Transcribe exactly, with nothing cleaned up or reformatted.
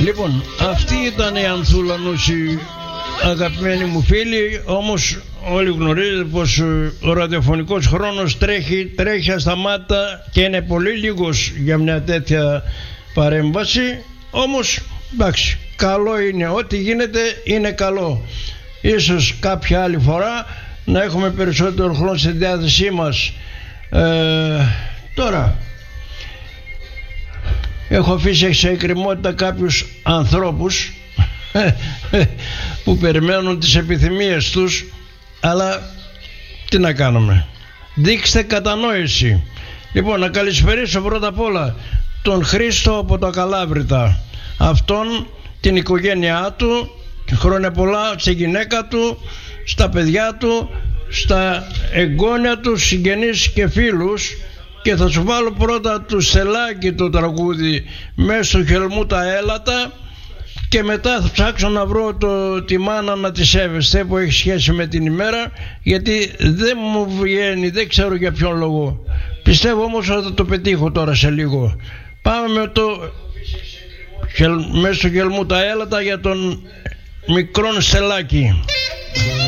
Λοιπόν, αυτή ήταν η Ανθούλα Νούση, αγαπημένοι μου φίλοι. Όμως όλοι γνωρίζετε πως ο ραδιοφωνικός χρόνος τρέχει, τρέχει ασταμάτητα και είναι πολύ λίγος για μια τέτοια παρέμβαση. Όμως εντάξει, καλό είναι, ό,τι γίνεται είναι καλό. Ίσως κάποια άλλη φορά να έχουμε περισσότερο χρόνο στη διάθεσή μας. ε, Τώρα έχω αφήσει σε εκκρεμότητα κάποιους ανθρώπους που περιμένουν τις επιθυμίες τους, αλλά τι να κάνουμε, δείξτε κατανόηση. Λοιπόν, να καλησπερίσω πρώτα απ' όλα τον Χρήστο από τα Καλάβρητα, αυτόν, την οικογένειά του, χρόνια πολλά στη γυναίκα του, στα παιδιά του, στα εγγόνια του, συγγενείς και φίλους. Και θα σου βάλω πρώτα του Στελάκη το τραγούδι «Μες στο χελμού τα έλατα» και μετά θα ψάξω να βρω το, τη μάνα να τη σέβεστε που έχει σχέση με την ημέρα, γιατί δεν μου βγαίνει, δεν ξέρω για ποιον λόγο. Πιστεύω όμως ότι θα το πετύχω τώρα σε λίγο. Πάμε με το «Μες στο χελμού τα έλατα» για τον μικρόν Στελάκη.